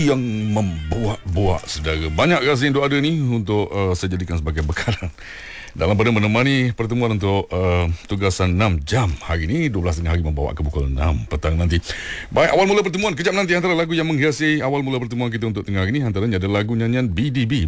yang membuak-buak, saudara. Banyak rasa yang ada ni untuk saya jadikan sebagai bekalan dalam pada menemani pertemuan untuk tugasan 6 jam hari ni, 12 tengah hari membawa ke pukul 6 petang nanti. Baik, awal mula pertemuan kejap nanti antara lagu yang menghiasi awal mula pertemuan kita untuk tengah hari ni, antaranya ada lagu nyanyian BDB